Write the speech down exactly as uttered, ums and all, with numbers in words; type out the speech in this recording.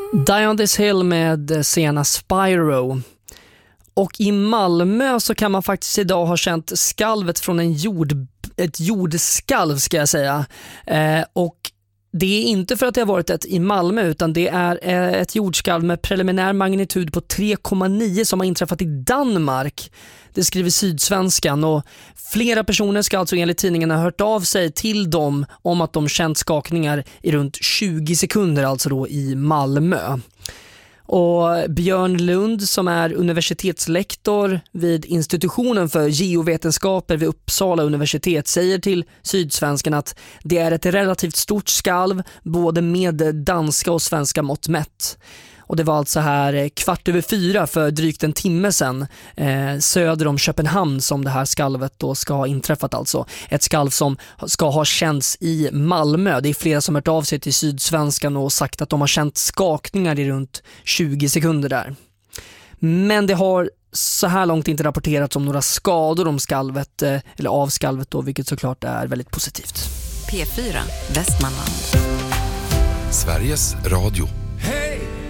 Die on this hill med sena Spyro. Och i Malmö så kan man faktiskt idag ha känt skalvet från en jord, ett jordskalv ska jag säga. Eh, och det är inte för att det har varit ett i Malmö, utan det är ett jordskalv med preliminär magnitud på tre komma nio som har inträffat i Danmark. Det skriver Sydsvenskan, och flera personer ska alltså enligt tidningen ha hört av sig till dem om att de känt skakningar i runt tjugo sekunder, alltså då i Malmö. Och Björn Lund, som är universitetslektor vid institutionen för geovetenskaper vid Uppsala universitet, säger till Sydsvenskan att det är ett relativt stort skalv både med danska och svenska mått mätt. Och det var alltså här kvart över fyra för drygt en timme sedan eh, söder om Köpenhamn som det här skalvet då ska ha inträffat alltså. Ett skalv som ska ha känts i Malmö. Det är flera som har hört av sig till Sydsvenskan och sagt att de har känt skakningar i runt tjugo sekunder där. Men det har så här långt inte rapporterats om några skador om skalvet, eh, eller av skalvet då, vilket såklart är väldigt positivt. P fyra, Västmanland. Sveriges Radio.